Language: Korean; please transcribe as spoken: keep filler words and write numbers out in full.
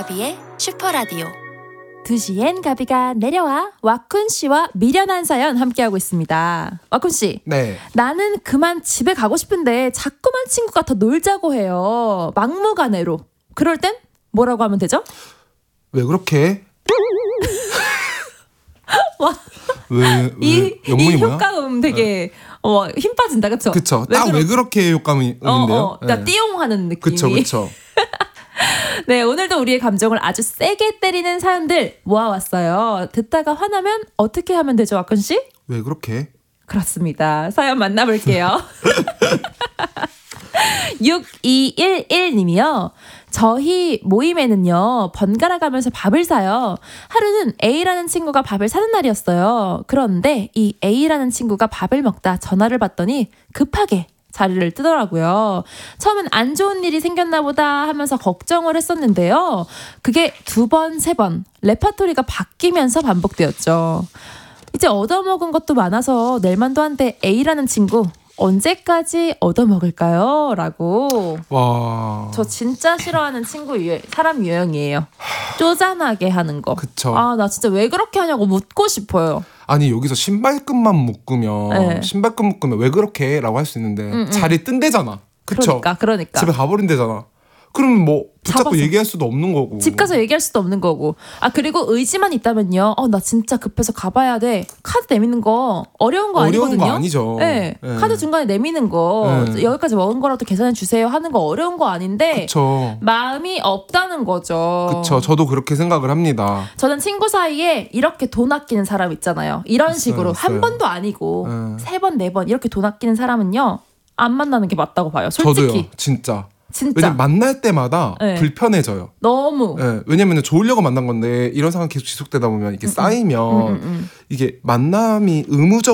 가비의 슈퍼라디오. 두 시엔 가비가 내려와. 왁쿤 씨와 미련한 사연 함께하고 있습니다. 왁쿤 씨. 네. 나는 그만 집에 가고 싶은데 자꾸만 친구가 더 놀자고 해요. 막무가내로. 그럴 땐 뭐라고 하면 되죠? 왜 그렇게? 와. 왜, 왜 이, 영문이 이 뭐야? 효과음 되게 어, 힘 빠진다, 그쵸? 그쵸. 딱 왜 그렇게 효과음인데요? 어, 어, 나 띠용하는 느낌이. 그쵸, 그쵸. 네, 오늘도 우리의 감정을 아주 세게 때리는 사연들 모아왔어요. 듣다가 화나면 어떻게 하면 되죠, 왁쿤 씨? 왜 그렇게? 그렇습니다. 사연 만나볼게요. 육이일일 님이요. 저희 모임에는요, 번갈아 가면서 밥을 사요. 하루는 A라는 친구가 밥을 사는 날이었어요. 그런데 이 A라는 친구가 밥을 먹다 전화를 받더니 급하게 자리를 뜨더라고요. 처음엔 안 좋은 일이 생겼나 보다 하면서 걱정을 했었는데요. 그게 두 번, 세 번 레파토리가 바뀌면서 반복되었죠. 이제 얻어먹은 것도 많아서 낼만도 한데 A라는 친구 언제까지 얻어먹을까요? 라고. 와. 저 진짜 싫어하는 친구 유형, 사람 유형이에요. 쪼잔하게 하는 거. 그쵸. 아, 나 진짜 왜 그렇게 하냐고 묻고 싶어요. 아니 여기서 신발끈만 묶으면 네. 신발끈 묶으면 왜 그렇게? 라고 할 수 있는데 음, 음. 자리 뜬대잖아. 그쵸? 그러니까, 그러니까. 집에 가버린대잖아. 그럼 뭐 붙잡고 잡아서. 얘기할 수도 없는 거고. 집 가서 얘기할 수도 없는 거고. 아, 그리고 의지만 있다면요. 어, 나 진짜 급해서 가봐야 돼. 카드 내미는 거 어려운 거 어려운 아니거든요. 거 아니죠. 네. 네. 카드 중간에 내미는 거 네. 여기까지 먹은 거라도 계산해 주세요 하는 거 어려운 거 아닌데 그쵸. 마음이 없다는 거죠. 그쵸. 저도 그렇게 생각을 합니다. 저는 친구 사이에 이렇게 돈 아끼는 사람 있잖아요. 이런 있어요, 식으로 있어요. 한 번도 아니고 네. 세 번, 네 번 이렇게 돈 아끼는 사람은요. 안 만나는 게 맞다고 봐요. 솔직히. 저도요. 진짜. 진짜. 왜냐면 만날 때마다 네. 불편해져요. 너무. 네, 왜냐면 좋으려고 만난 건데 이런 상황 계속 지속되다 보면 이게 쌓이면 음, 음, 음. 이게 만남이 의무적